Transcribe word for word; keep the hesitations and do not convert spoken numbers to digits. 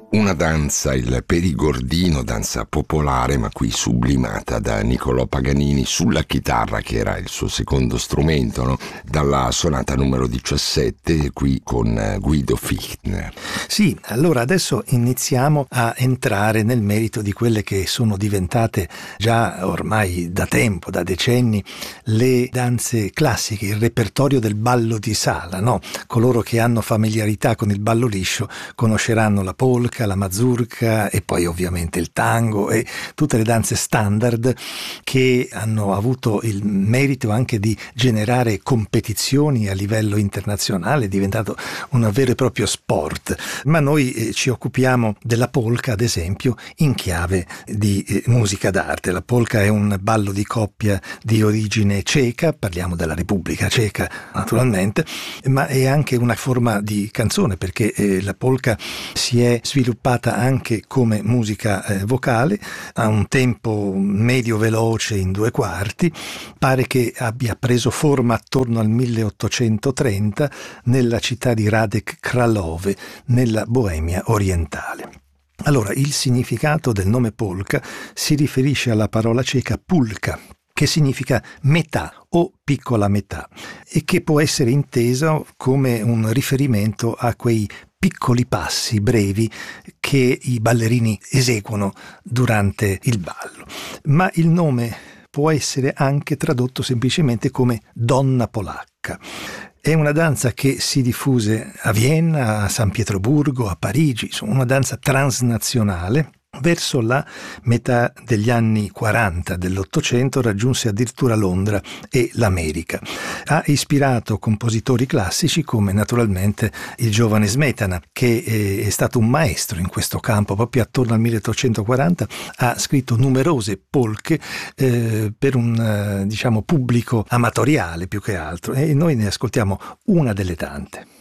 Una danza, il perigordino, danza popolare, ma qui sublimata da Niccolò Paganini sulla chitarra, che era il suo secondo strumento, no? Dalla sonata numero diciassette, qui con Guido Fichtner. Sì, allora adesso iniziamo a entrare nel merito di quelle che sono diventate già ormai da tempo, da decenni, le danze classiche, il repertorio del ballo di sala, no? Coloro che hanno familiarità con il ballo liscio conosceranno la polka, la mazurka e poi ovviamente il tango e tutte le danze standard che hanno avuto il merito anche di generare competizioni a livello internazionale, è diventato un vero e proprio sport. Ma noi eh, ci occupiamo della polka, ad esempio, in chiave di eh, musica d'arte. La polka è un ballo di coppia di origine ceca, parliamo della Repubblica Ceca naturalmente, ma è anche una forma di canzone, perché eh, la polka si è sviluppata sviluppata anche come musica eh, vocale, a un tempo medio veloce in due quarti. Pare che abbia preso forma attorno al milleottocentotrenta nella città di Radek Králové, nella Boemia orientale. Allora, il significato del nome polka si riferisce alla parola ceca pulka, che significa metà o piccola metà, e che può essere inteso come un riferimento a quei piccoli passi brevi che i ballerini eseguono durante il ballo. Ma il nome può essere anche tradotto semplicemente come donna polacca. È una danza che si diffuse a Vienna, a San Pietroburgo, a Parigi, insomma una danza transnazionale. Verso la metà degli anni quaranta dell'Ottocento raggiunse addirittura Londra e l'America. Ha ispirato compositori classici come naturalmente il giovane Smetana, che è stato un maestro in questo campo. Proprio attorno al milleottocentoquaranta ha scritto numerose polche eh, per un eh, diciamo pubblico amatoriale più che altro, e noi ne ascoltiamo una delle tante.